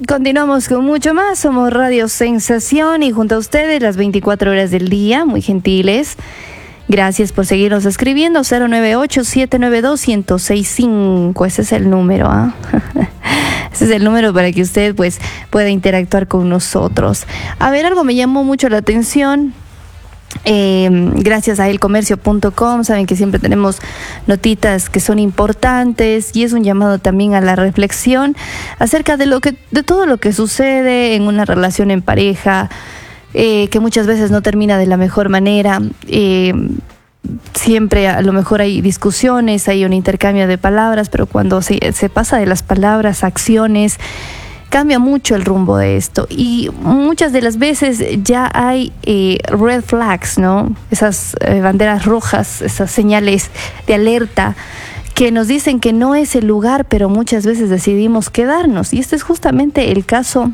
Continuamos con mucho más. Somos Radio Sensación y junto a ustedes las 24 horas del día, muy gentiles. Gracias por seguirnos escribiendo. 098-792-1065. Ese es el número, ¿ah? Ese es el número para que usted pues pueda interactuar con nosotros. A ver, algo me llamó mucho la atención. Gracias a elcomercio.com, saben que siempre tenemos notitas que son importantes y es un llamado también a la reflexión acerca de todo lo que sucede en una relación en pareja, que muchas veces no termina de la mejor manera. Siempre a lo mejor hay discusiones, hay un intercambio de palabras, pero cuando se pasa de las palabras a acciones, cambia mucho el rumbo de esto y muchas de las veces ya hay red flags, ¿no? Esas banderas rojas, esas señales de alerta que nos dicen que no es el lugar, pero muchas veces decidimos quedarnos. Y este es justamente el caso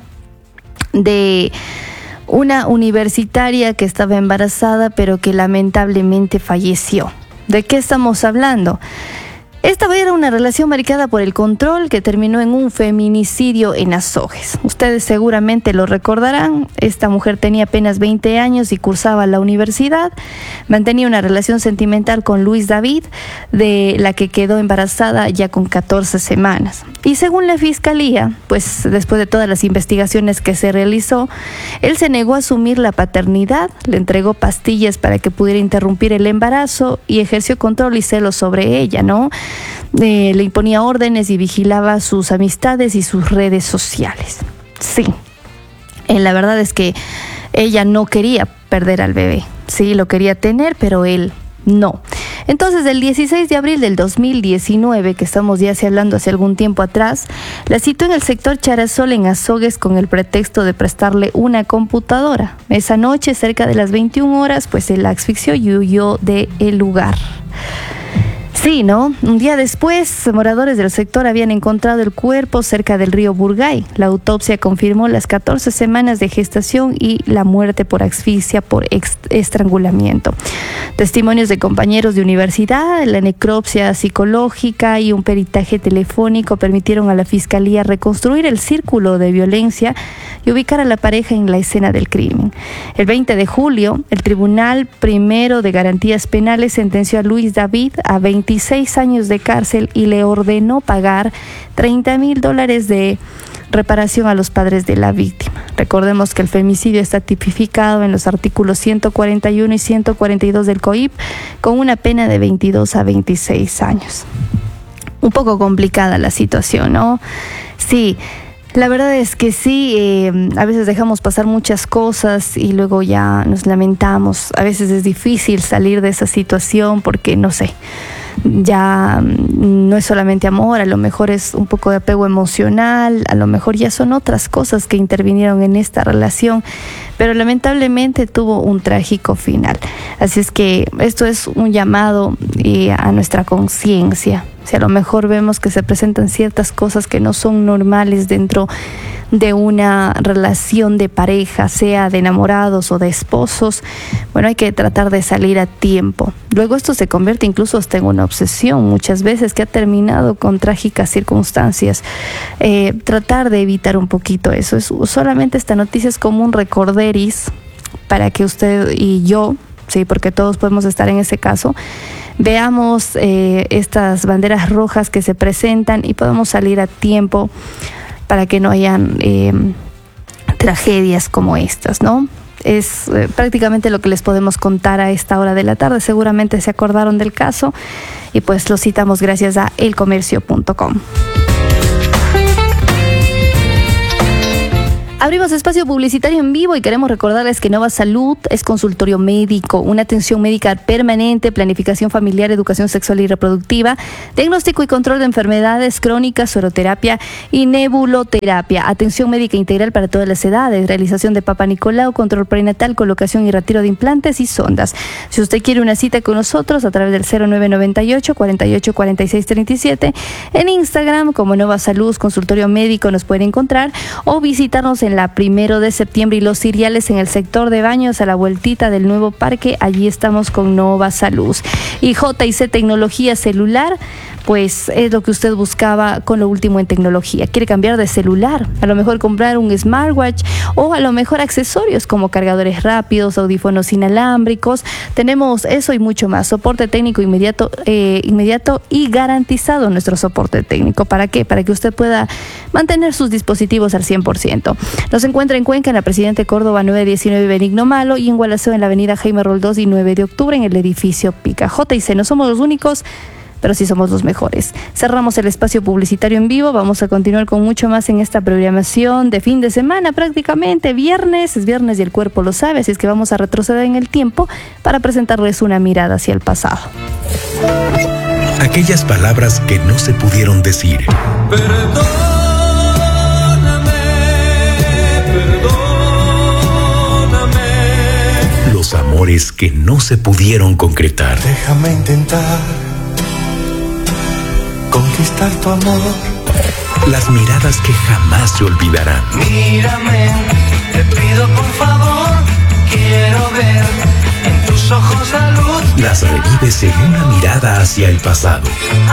de una universitaria que estaba embarazada, pero que lamentablemente falleció. ¿De qué estamos hablando? Esta era una relación marcada por el control que terminó en un feminicidio en Azogues. Ustedes seguramente lo recordarán. Esta mujer tenía apenas 20 años y cursaba la universidad. Mantenía una relación sentimental con Luis David, de la que quedó embarazada ya con 14 semanas. Y según la fiscalía, pues después de todas las investigaciones que se realizó, él se negó a asumir la paternidad, le entregó pastillas para que pudiera interrumpir el embarazo y ejerció control y celos sobre ella, ¿no? Le imponía órdenes y vigilaba sus amistades y sus redes sociales. Sí, la verdad es que ella no quería perder al bebé. Sí, lo quería tener, pero él no. Entonces, el 16 de abril del 2019, que estamos ya hablando hace algún tiempo atrás, la citó en el sector Charasol en Azogues con el pretexto de prestarle una computadora. Esa noche, cerca de las 21 horas, pues él la asfixió y huyó del lugar. Sí, ¿no? Un día después, moradores del sector habían encontrado el cuerpo cerca del río Burgay. La autopsia confirmó las 14 semanas de gestación y la muerte por asfixia por estrangulamiento. Testimonios de compañeros de universidad, la necropsia psicológica y un peritaje telefónico permitieron a la fiscalía reconstruir el círculo de violencia y ubicar a la pareja en la escena del crimen. El 20 de julio, el Tribunal Primero de Garantías Penales sentenció a Luis David a 26 años de cárcel y le ordenó pagar $30,000 de reparación a los padres de la víctima. Recordemos que el femicidio está tipificado en los artículos 141 y 142 del COIP con una pena de 22 a 26 años. Un poco complicada la situación, ¿no? Sí. La verdad es que sí, a veces dejamos pasar muchas cosas y luego ya nos lamentamos. A veces es difícil salir de esa situación porque, no sé, ya no es solamente amor, a lo mejor es un poco de apego emocional, a lo mejor ya son otras cosas que intervinieron en esta relación, pero lamentablemente tuvo un trágico final. Así es que esto es un llamado a nuestra conciencia. Si a lo mejor vemos que se presentan ciertas cosas que no son normales dentro de una relación de pareja, sea de enamorados o de esposos, bueno, hay que tratar de salir a tiempo. Luego esto se convierte incluso hasta en una obsesión, muchas veces que ha terminado con trágicas circunstancias. Tratar de evitar un poquito eso. Solamente esta noticia es como un recorderis para que usted y yo, sí, porque todos podemos estar en ese caso, veamos estas banderas rojas que se presentan y podamos salir a tiempo para que no hayan tragedias como estas, ¿no? Es prácticamente lo que les podemos contar a esta hora de la tarde. Seguramente se acordaron del caso y pues lo citamos gracias a elcomercio.com. Abrimos espacio publicitario en vivo y queremos recordarles que Nova Salud es consultorio médico, una atención médica permanente, planificación familiar, educación sexual y reproductiva, diagnóstico y control de enfermedades crónicas, sueroterapia y nebuloterapia, atención médica integral para todas las edades, realización de Papa Nicolau, control prenatal, colocación y retiro de implantes y sondas. Si usted quiere una cita con nosotros a través del 0998 48 46 37, en Instagram como Nova Salud Consultorio Médico nos pueden encontrar o visitarnos en la 1 de septiembre y Los Ciriales en el sector de baños a la vueltita del nuevo parque. Allí estamos con Nova Salud. Y JC Tecnología Celular, pues es lo que usted buscaba con lo último en tecnología. Quiere cambiar de celular, a lo mejor comprar un smartwatch o a lo mejor accesorios como cargadores rápidos, audífonos inalámbricos. Tenemos eso y mucho más. Soporte técnico inmediato y garantizado nuestro soporte técnico. ¿Para qué? Para que usted pueda mantener sus dispositivos al 100%. Nos encuentra en Cuenca, en la Presidente Córdoba 919 Benigno Malo, y en Gualaceo, en la avenida Jaime Roldós y 9 de octubre, en el edificio Picajota. Y no somos los únicos, pero sí somos los mejores. Cerramos el espacio publicitario en vivo. Vamos a continuar con mucho más en esta programación de fin de semana, prácticamente viernes. Es viernes y el cuerpo lo sabe, así es que vamos a retroceder en el tiempo para presentarles una mirada hacia el pasado. Aquellas palabras que no se pudieron decir. Perdóname. Los amores que no se pudieron concretar. Déjame intentar conquistar tu amor. Las miradas que jamás se olvidarán. Mírame, te pido por favor, quiero ver en tus ojos la luz. Las revives en una mirada hacia el pasado.